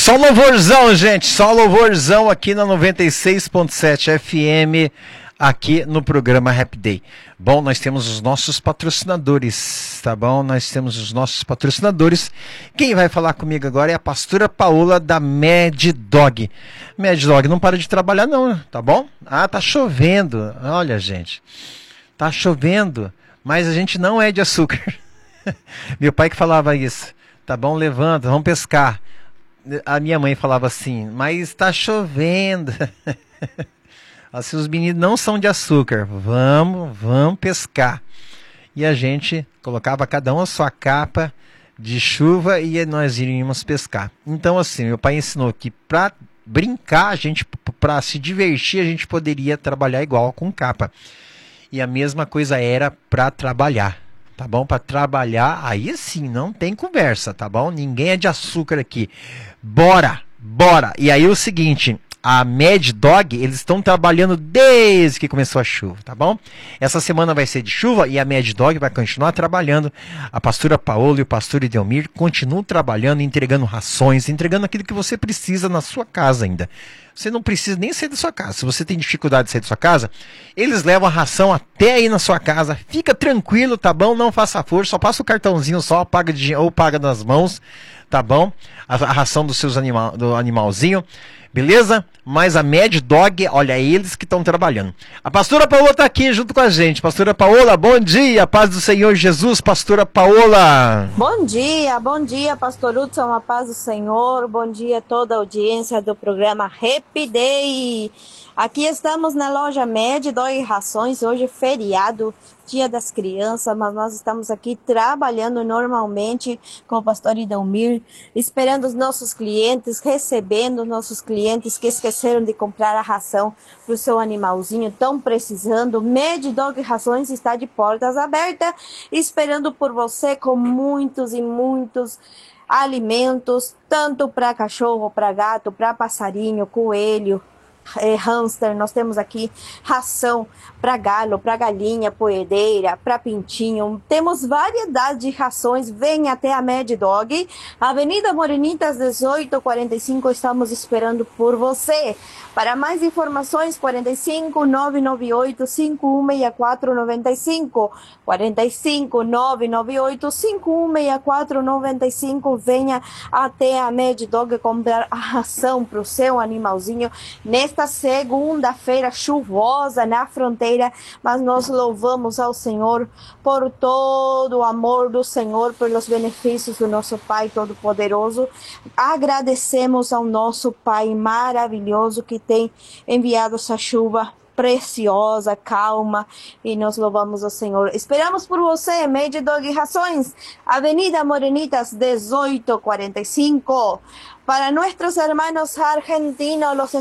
Só louvorzão, gente, só louvorzão aqui na 96.7 FM, aqui no programa Happy Day. Bom, nós temos os nossos patrocinadores, tá bom? Nós temos os nossos patrocinadores. Quem vai falar comigo agora é a pastora Paola da Mad Dog. Mad Dog não para de trabalhar não, tá bom? Ah, tá chovendo, olha gente, tá chovendo, mas a gente não é de açúcar. Meu pai que falava isso, tá bom? Levanta, vamos pescar. A minha mãe falava assim, mas está chovendo. Assim, os meninos não são de açúcar, vamos pescar. E a gente colocava cada um a sua capa de chuva e nós iríamos pescar. Então assim, meu pai ensinou que para brincar, para se divertir, a gente poderia trabalhar igual com capa. E a mesma coisa era para trabalhar. Tá bom? Para trabalhar, aí sim, não tem conversa, tá bom? Ninguém é de açúcar aqui. Bora! E aí o seguinte, a Mad Dog, eles estão trabalhando desde que começou a chuva, tá bom? Essa semana vai ser de chuva e a Mad Dog vai continuar trabalhando. A pastora Paola e o pastor Edelmir continuam trabalhando, entregando rações, entregando aquilo que você precisa na sua casa ainda. Você não precisa nem sair da sua casa. Se você tem dificuldade de sair da sua casa, eles levam a ração até aí na sua casa. Fica tranquilo, tá bom? Não faça força, só passa o cartãozinho, só paga ou paga nas mãos, tá bom? A ração dos seus do animalzinho, beleza? Mas a Mad Dog, olha, eles que estão trabalhando. A pastora Paola está aqui junto com a gente. Pastora Paola, bom dia, paz do Senhor Jesus, pastora Paola. Bom dia, pastor Hudson, a paz do Senhor. Bom dia a toda a audiência do programa Happy Day. Aqui estamos na loja Mad Dog Rações, hoje é feriado, Dia das Crianças, mas nós estamos aqui trabalhando normalmente com o pastor Edelmir, esperando os nossos clientes, recebendo os nossos clientes que esqueceram de comprar a ração para o seu animalzinho, estão precisando. Mad Dog Rações está de portas abertas, esperando por você com muitos e muitos alimentos, tanto para cachorro, para gato, para passarinho, coelho, hamster. Nós temos aqui ração para galo, para galinha, poedeira, para pintinho. Temos variedade de rações. Vem até a Mad Dog, Avenida Morenitas 1845. Estamos esperando por você. Para mais informações, 45 998 516495, 45 998 516495. Venha até a Mad Dog comprar a ração para o seu animalzinho nesta segunda-feira chuvosa na fronteira, mas nós louvamos ao Senhor por todo o amor do Senhor, pelos benefícios do nosso Pai Todo-Poderoso. Agradecemos ao nosso Pai maravilhoso que tem enviado essa chuva preciosa, calma, e nós louvamos ao Senhor. Esperamos por você, Mad Dog Rações, Avenida Morenitas 1845. Para nuestros hermanos argentinos, los